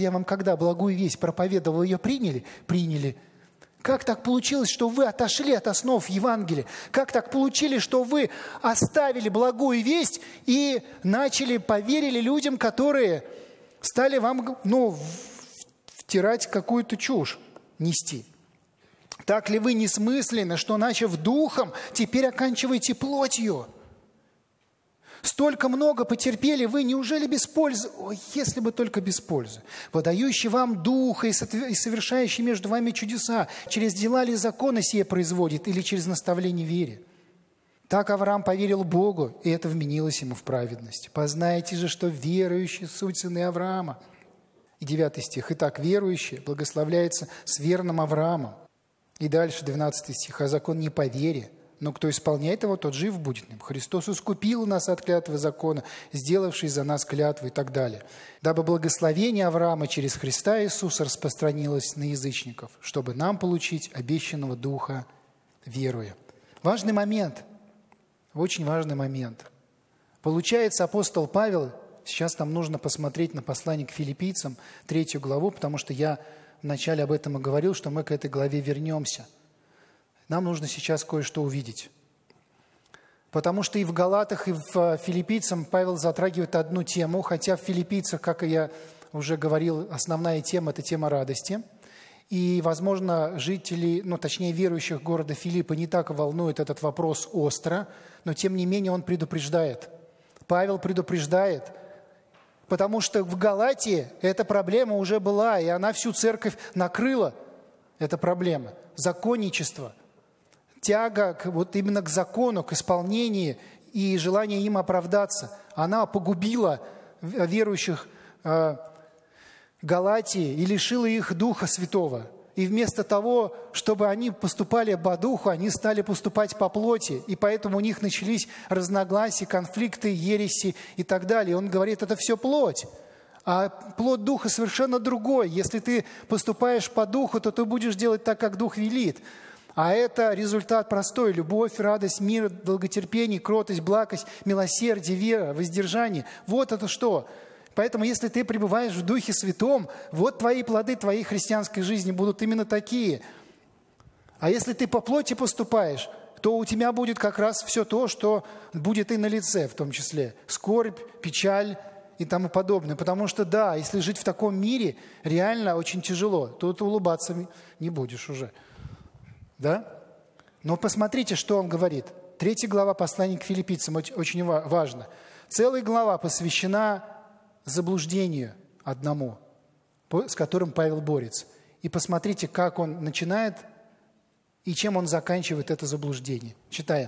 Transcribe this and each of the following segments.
я вам когда благую весть проповедовал, вы ее приняли? Приняли. Как так получилось, что вы отошли от основ Евангелия? Как так получилось, что вы оставили благую весть и поверили людям, которые стали вам, втирать какую-то чушь, нести? Так ли вы несмысленны, что, начав духом, теперь оканчиваете плотью? Столько много потерпели вы, неужели без пользы? Ой, если бы только без пользы. Подающий вам Духа и совершающий между вами чудеса, через дела ли закона сие производит, или через наставление вере? Так Авраам поверил Богу, и это вменилось ему в праведность. Познайте же, что верующие суть сыны Авраама. И 9 стих. Итак, верующий благословляется с верным Авраамом. И дальше 12 стих. А закон не по вере, но кто исполняет его, тот жив будет им. Христос искупил нас от клятвы закона, сделавший за нас клятву и так далее. Дабы благословение Авраама через Христа Иисуса распространилось на язычников, чтобы нам получить обещанного Духа, веруя. Важный момент, очень важный момент. Получается, апостол Павел, сейчас нам нужно посмотреть на послание к филиппийцам, 3 главу, потому что я вначале об этом и говорил, что мы к этой главе вернемся. Нам нужно сейчас кое-что увидеть. Потому что и в Галатах, и в Филиппийцам Павел затрагивает одну тему, хотя в Филиппийцах, как и я уже говорил, основная тема – это тема радости. И, возможно, жителей, точнее, верующих города Филиппа не так волнует этот вопрос остро, но, тем не менее, он предупреждает. Павел предупреждает, потому что в Галатии эта проблема уже была, и она всю церковь накрыла, эта проблема. Законничество. Тяга именно к закону, к исполнению и желание им оправдаться, она погубила верующих Галатии и лишила их Духа Святого. И вместо того, чтобы они поступали по духу, они стали поступать по плоти. И поэтому у них начались разногласия, конфликты, ереси и так далее. Он говорит, это все плоть. А плод Духа совершенно другой. Если ты поступаешь по Духу, то ты будешь делать так, как Дух велит. А это результат простой. Любовь, радость, мир, долготерпение, кротость, благость, милосердие, вера, воздержание. Вот это что. Поэтому, если ты пребываешь в Духе Святом, вот твои плоды твоей христианской жизни будут именно такие. А если ты по плоти поступаешь, то у тебя будет как раз все то, что будет и на лице в том числе. Скорбь, печаль и тому подобное. Потому что, да, если жить в таком мире, реально очень тяжело. Тут улыбаться не будешь уже. Да? Но посмотрите, что он говорит. 3 глава послания к филиппийцам очень важно. Целая глава посвящена заблуждению одному, с которым Павел борется. И посмотрите, как он начинает и чем он заканчивает это заблуждение. Читаем.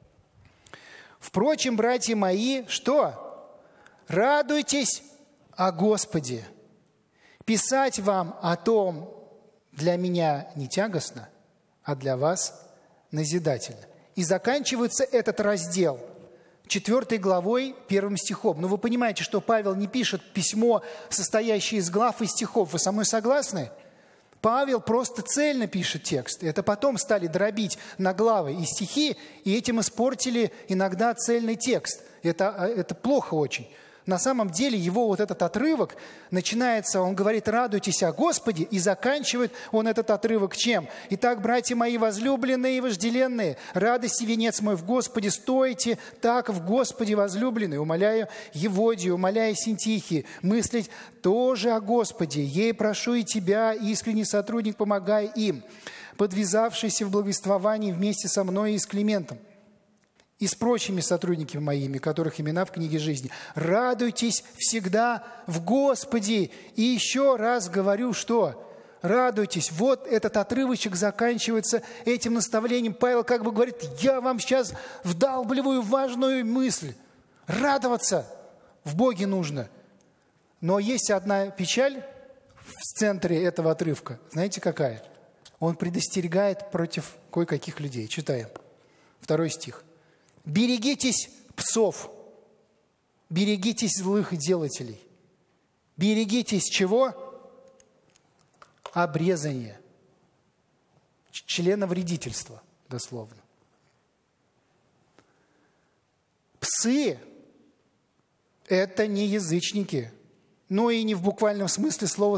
«Впрочем, братья мои, что? Радуйтесь о Господе. Писать вам о том для меня не тягостно, а для вас назидательно». И заканчивается этот раздел 4 главой, 1 стихом. Но вы понимаете, что Павел не пишет письмо, состоящее из глав и стихов. Вы со мной согласны? Павел просто цельно пишет текст. Это потом стали дробить на главы и стихи, и этим испортили иногда цельный текст. Это плохо очень. На самом деле его вот этот отрывок начинается, он говорит, радуйтесь о Господе, и заканчивает он этот отрывок чем? Итак, братья мои возлюбленные и вожделенные, радость и венец мой в Господе, стойте так в Господе возлюбленные. Умоляю Еводию, умоляю Синтихи, мыслить тоже о Господе. Ей прошу и тебя, искренний сотрудник, помогай им, подвязавшийся в благовествовании вместе со мной и с Климентом, и с прочими сотрудниками моими, которых имена в книге жизни. Радуйтесь всегда в Господе. И еще раз говорю, что? Радуйтесь. Вот этот отрывочек заканчивается этим наставлением. Павел как бы говорит, я вам сейчас вдалбливаю важную мысль. Радоваться в Боге нужно. Но есть одна печаль в центре этого отрывка. Знаете, какая? Он предостерегает против кое-каких людей. Читаем. 2 стих. «Берегитесь псов, берегитесь злых делателей, берегитесь чего? Обрезания, членовредительства, дословно. Псы – это не язычники, но и не в буквальном смысле слова